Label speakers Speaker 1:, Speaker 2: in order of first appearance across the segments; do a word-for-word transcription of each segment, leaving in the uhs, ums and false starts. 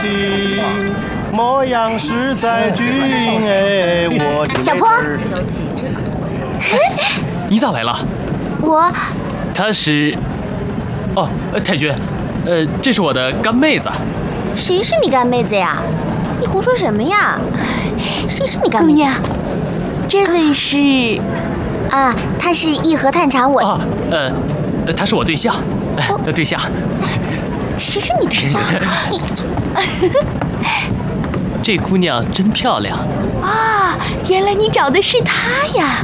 Speaker 1: 模样实在俊哎，我
Speaker 2: 小坡，
Speaker 3: 你咋来了？
Speaker 2: 我
Speaker 3: 她是，哦，太君，呃，这是我的干妹子。
Speaker 2: 谁是你干妹子呀？你胡说什么呀？谁是你干妹子？
Speaker 4: 姑娘，这位是
Speaker 2: 啊，他是义和探长我。
Speaker 3: 啊，呃，他是我对象，
Speaker 2: 哦、
Speaker 3: 对象。
Speaker 2: 谁是你对象？你
Speaker 3: 这姑娘真漂亮
Speaker 4: 啊！原来你找的是她呀。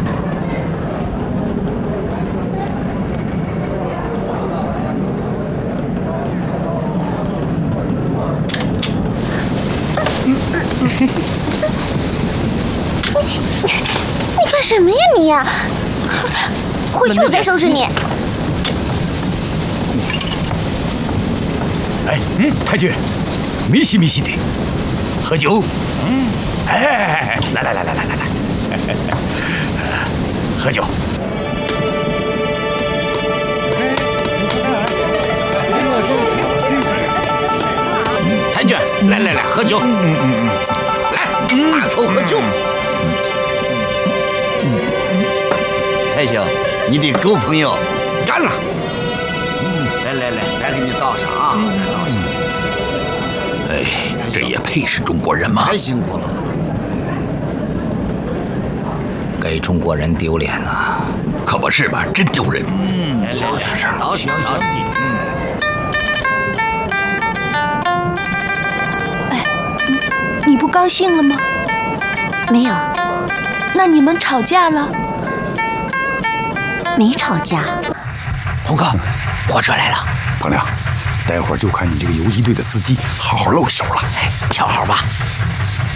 Speaker 2: 你你干什么呀你呀？回去我再收拾你。
Speaker 5: 哎，嗯，太君，密西密西的，喝酒。嗯，哎，来来来来来来来，喝酒。
Speaker 6: 太君，来来来，喝酒。嗯嗯嗯，来，大口喝酒。太兄，你的狗朋友干了。来来来，再给你倒上啊，再倒上。
Speaker 5: 哎，这也配是中国人吗？
Speaker 6: 太辛苦了，
Speaker 5: 给中国人丢脸呐！可不是吧？真丢人。嗯，
Speaker 6: 来来来，倒上倒上。嗯。
Speaker 4: 哎，你不高兴了吗？
Speaker 2: 没有。
Speaker 4: 那你们吵架了？
Speaker 2: 没吵架。
Speaker 5: 鹏哥，火车来了。
Speaker 7: 鹏亮，待会儿就看你这个游击队的司机好好露手了。
Speaker 5: 瞧好吧。